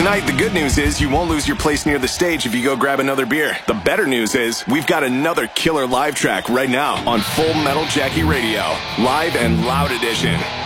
Tonight, the good news is you won't lose your place near the stage if you go grab another beer. The better news is we've got another killer live track right now on Full Metal Jackie Radio. Live and Loud Edition.